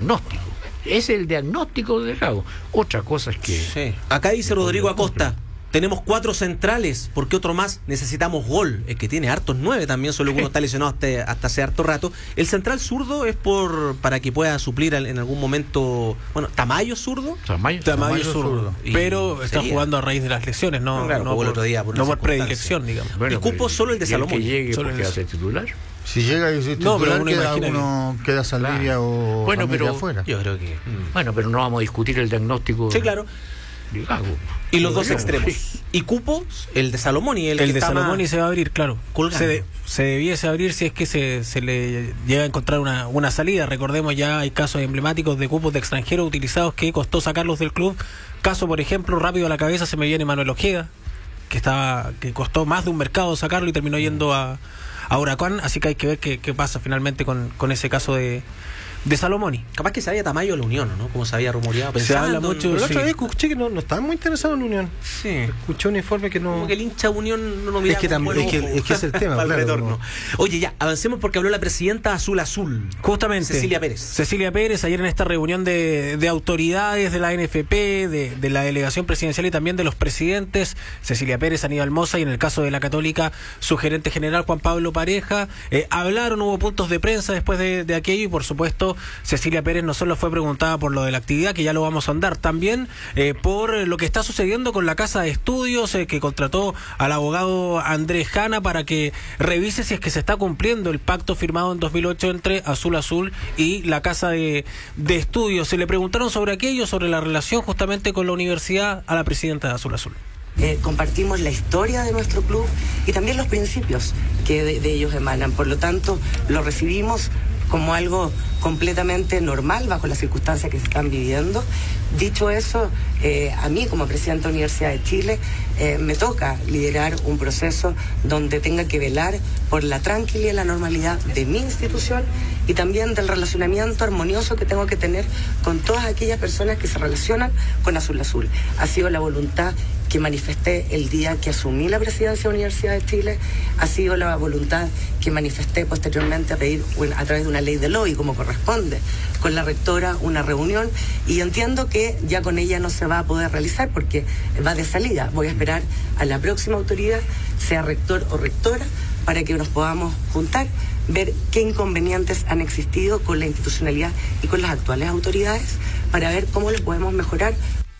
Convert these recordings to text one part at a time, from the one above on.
diagnóstico. Es el diagnóstico de Gago. Otra cosa es que... Sí. Acá dice Rodrigo Acosta, tenemos 4 centrales, ¿por qué otro más? Necesitamos gol. Es que tiene hartos 9 también, solo que uno está lesionado hasta hace harto rato. El central zurdo es para que pueda suplir en algún momento... Bueno, ¿Tamayo zurdo? Tamayo zurdo. Pero está jugando a raíz de las lesiones, no por el otro día, no por predilección, digamos. Bueno, y cupo solo el de Salomón. Que llegue porque hace titular. Si llega y es titular, queda Saldivia o pero afuera. Yo creo que... Bueno, pero no vamos a discutir el diagnóstico. Sí, claro. Y los dos extremos. Sí. Y cupo, el de Salomón y el de Salomón y se va a abrir, claro. Se debiese abrir si es que se le llega a encontrar una salida. Recordemos, ya hay casos emblemáticos de cupos de extranjeros utilizados que costó sacarlos del club. Caso, por ejemplo, rápido a la cabeza se me viene Manuel Ojeda, que costó más de un mercado sacarlo y terminó yendo a Huracán, así que hay que ver qué pasa finalmente con ese caso de Salomoni. Capaz que se había Tamayo a la Unión, ¿no? Como se había rumoreado. Se habla mucho. Pero la otra vez escuché que no estaba muy interesado en la Unión. Sí. Escuché un informe que no... Como que el hincha Unión no lo mira. Es que es el tema. Para el retorno. No. Oye, ya, avancemos porque habló la presidenta Azul. Justamente. Cecilia Pérez, ayer en esta reunión de autoridades de la NFP, de la delegación presidencial y también de los presidentes, Cecilia Pérez, Aníbal Mosa y en el caso de la Católica, su gerente general Juan Pablo Pareja, hablaron, hubo puntos de prensa después de aquello y por supuesto Cecilia Pérez no solo fue preguntada por lo de la actividad, que ya lo vamos a andar, también por lo que está sucediendo con la Casa de Estudios, que contrató al abogado Andrés Jana para que revise si es que se está cumpliendo el pacto firmado en 2008 entre Azul y la Casa de Estudios. Se le preguntaron sobre aquello, sobre la relación justamente con la universidad, a la presidenta de Azul. Compartimos la historia de nuestro club y también los principios que de ellos emanan. Por lo tanto, lo recibimos como algo completamente normal bajo las circunstancias que se están viviendo. Dicho eso, a mí como presidenta de la Universidad de Chile me toca liderar un proceso donde tenga que velar por la tranquilidad y la normalidad de mi institución y también del relacionamiento armonioso que tengo que tener con todas aquellas personas que se relacionan con Azul. Ha sido la voluntad que manifesté el día que asumí la presidencia de la Universidad de Chile, ha sido la voluntad que manifesté posteriormente a pedir a través de una ley de lobby, como corresponde, con la rectora una reunión, y entiendo que ya con ella no se va a poder realizar porque va de salida. Voy a esperar a la próxima autoridad, sea rector o rectora, para que nos podamos juntar, ver qué inconvenientes han existido con la institucionalidad y con las actuales autoridades, para ver cómo lo podemos mejorar.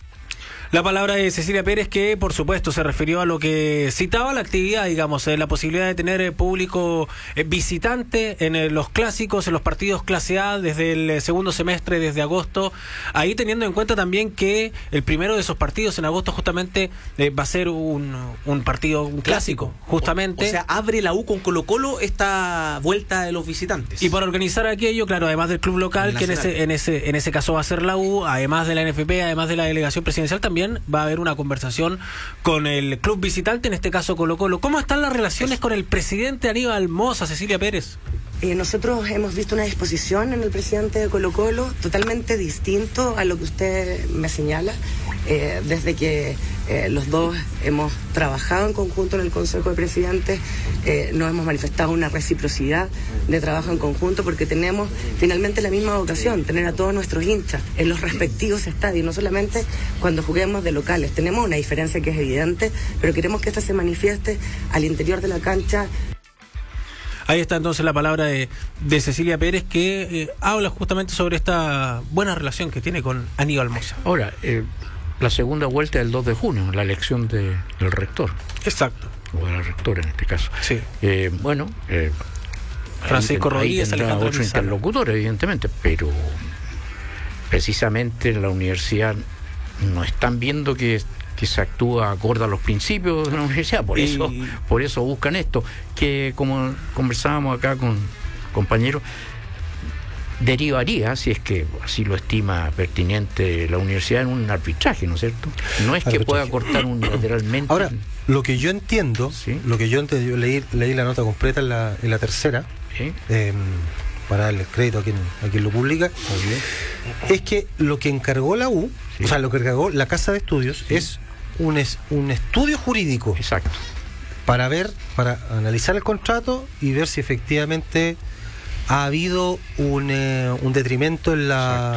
La palabra de Cecilia Pérez, que por supuesto se refirió a lo que citaba la actividad, digamos, la posibilidad de tener público visitante en los clásicos, en los partidos clase A desde el segundo semestre, desde agosto, ahí teniendo en cuenta también que el primero de esos partidos en agosto justamente va a ser un partido, un clásico, justamente. O sea, abre la U con Colo-Colo esta vuelta de los visitantes. Y para organizar aquello, claro, además del club local, que en ese caso va a ser la U, además de la NFP, además de la delegación presidencial, también va a haber una conversación con el club visitante, en este caso Colo-Colo. ¿Cómo están las relaciones con el presidente Aníbal Mosa, Cecilia Pérez? Nosotros hemos visto una disposición en el presidente de Colo-Colo totalmente distinto a lo que usted me señala. Desde que los dos hemos trabajado en conjunto en el Consejo de Presidentes, nos hemos manifestado una reciprocidad de trabajo en conjunto porque tenemos finalmente la misma vocación, tener a todos nuestros hinchas en los respectivos estadios, no solamente cuando juguemos de locales. Tenemos una diferencia que es evidente, pero queremos que esta se manifieste al interior de la cancha. Ahí está entonces la palabra de Cecilia Pérez, que habla justamente sobre esta buena relación que tiene con Aníbal Mosa. Ahora, la segunda vuelta del 2 de junio, la elección del rector. Exacto. O de la rectora en este caso. Sí. Francisco Rodríguez, Alejandro otro interlocutor, evidentemente, pero precisamente en la universidad no están viendo que se actúa acorde a los principios de la universidad, por eso buscan esto, que como conversábamos acá con compañeros, derivaría, si es que así lo estima pertinente la universidad, en un arbitraje, ¿no es cierto? No es que pueda cortar unilateralmente. Ahora, lo que yo entiendo, ¿sí? Yo leí la nota completa en la tercera, ¿sí? Para darle crédito a quien lo publica, es que lo que encargó la U, ¿sí? O sea, lo que encargó la Casa de Estudios, ¿sí? Es un estudio jurídico. Exacto. Para analizar el contrato y ver si efectivamente ha habido un detrimento en la